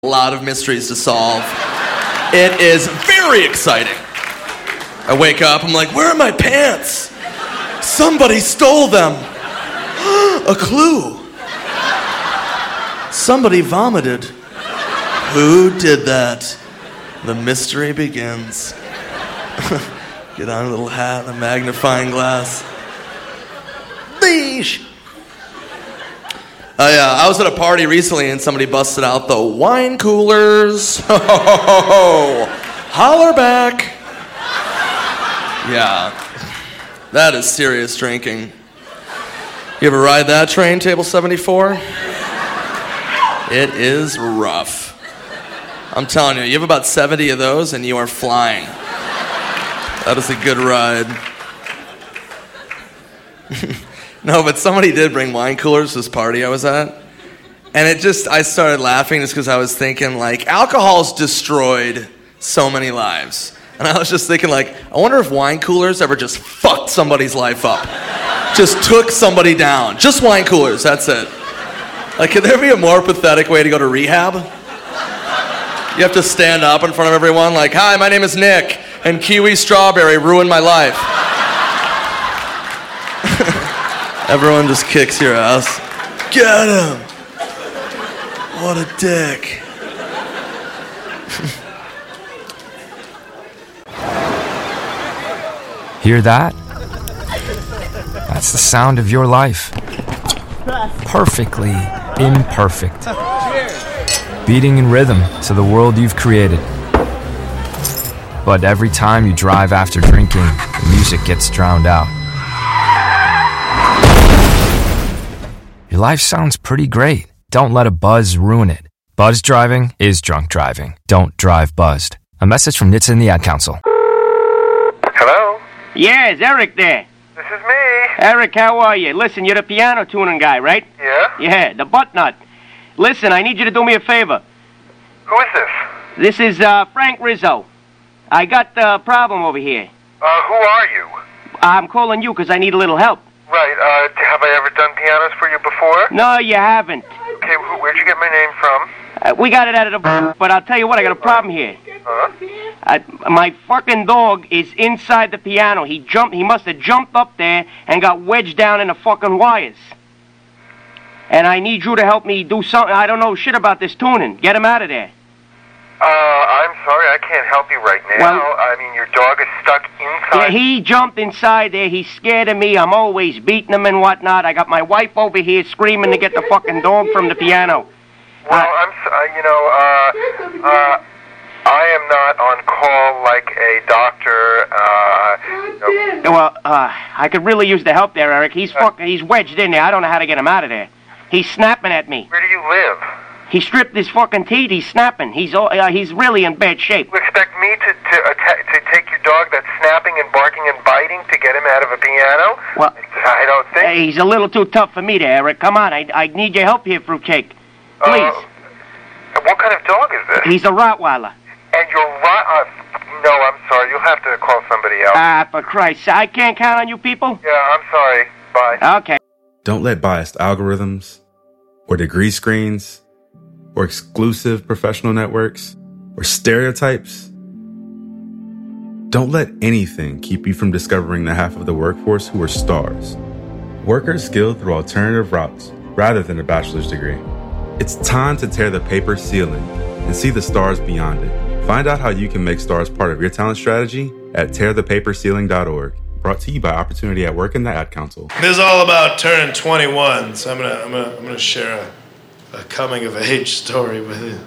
A lot of mysteries to solve. It is very exciting. I wake up, I'm like, where are my pants? Somebody stole them. A clue. Somebody vomited. Who did that? The mystery begins. Get on a little hat, a magnifying glass. Beesh. I was at a party recently and somebody busted out the wine coolers. Holler back. Yeah, that is serious drinking. You ever ride that train, table 74? It is rough. I'm telling you, you have about 70 of those and you are flying. That is a good ride. No, but somebody did bring wine coolers to this party I was at. And I started laughing just because I was thinking, like, alcohol's destroyed so many lives. And I was just thinking, like, I wonder if wine coolers ever just fucked somebody's life up. Just took somebody down. Just wine coolers, that's it. Like, could there be a more pathetic way to go to rehab? You have to stand up in front of everyone like, hi, my name is Nick, and kiwi strawberry ruined my life. Everyone just kicks your ass. Get him! What a dick. Hear that? That's the sound of your life. Perfectly imperfect. Beating in rhythm to the world you've created. But every time you drive after drinking, the music gets drowned out. Your life sounds pretty great. Don't let a buzz ruin it. Buzz driving is drunk driving. Don't drive buzzed. A message from NHTSA and the Ad Council. Hello? Yeah, is Eric there? This is me. Eric, how are you? Listen, you're the piano tuning guy, right? Yeah? Yeah, the butt nut. Listen, I need you to do me a favor. Who is this? This is Frank Rizzo. I got a problem over here. Who are you? I'm calling you because I need a little help. Right, have I ever done pianos for you before? No, you haven't. Okay, where'd you get my name from? We got it out of the but I'll tell you what, I got a problem here. Huh? My fucking dog is inside the piano. He must have jumped up there and got wedged down in the fucking wires. And I need you to help me do something. I don't know shit about this tuning. Get him out of there. I'm sorry, I can't help you right now. Well, I mean, your dog is stuck inside. Yeah, he jumped inside there. He's scared of me. I'm always beating him and whatnot. I got my wife over here screaming to get the fucking dog from the piano. Well, I am not on call like a doctor. Well, I could really use the help there, Eric. He's wedged in there. I don't know how to get him out of there. He's snapping at me. Where do you live? He stripped his fucking teeth. He's snapping. He's really in bad shape. You expect me to take your dog that's snapping and barking and biting to get him out of a piano? Well, I don't think. Hey, he's a little too tough for me there, Eric. Come on, I need your help here, Fruitcake. Please. What kind of dog is this? He's a Rottweiler. And you're no, I'm sorry. You'll have to call somebody else. For Christ's sake, I can't count on you people? Yeah, I'm sorry. Bye. Okay. Don't let biased algorithms or degree screens or exclusive professional networks or stereotypes. Don't let anything keep you from discovering the half of the workforce who are stars. Workers skilled through alternative routes rather than a bachelor's degree. It's time to tear the paper ceiling and see the stars beyond it. Find out how you can make stars part of your talent strategy at tearthepaperceiling.org. Brought to you by Opportunity at Work and the Ad Council. This is all about turning 21, so I'm gonna share a coming of age story with you.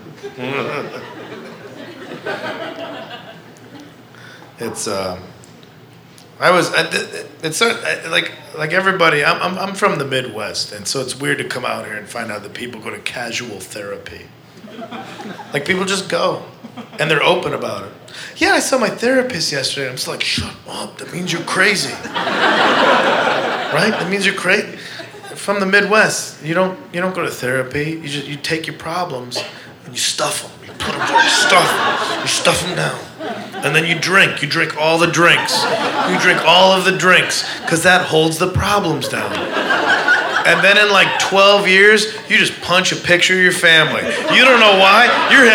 Like everybody. I'm from the Midwest, and so it's weird to come out here and find out that people go to casual therapy. Like people just go, and they're open about it. Yeah, I saw my therapist yesterday. I'm just like, shut up. That means you're crazy, right? That means you're crazy. From the Midwest, you don't go to therapy. You take your problems and you stuff them. You put them down. You stuff them down. And then you drink. You drink all the drinks. You drink all of the drinks because that holds the problems down. And then in like 12 years, you just punch a picture of your family. You don't know why. You're